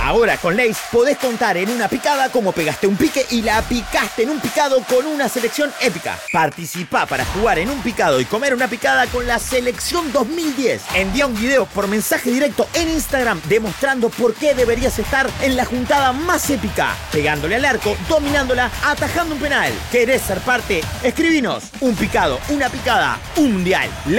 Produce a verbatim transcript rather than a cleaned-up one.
Ahora con Lace podés contar en una picada como pegaste un pique y la picaste en un picado con una selección épica. Participá para jugar en un picado y comer una picada con la selección dos mil diez. Envía un video por mensaje directo en Instagram demostrando por qué deberías estar en la juntada más épica, pegándole al arco, dominándola, atajando un penal. ¿Querés ser parte? Escribinos. Un picado, una picada, un mundial.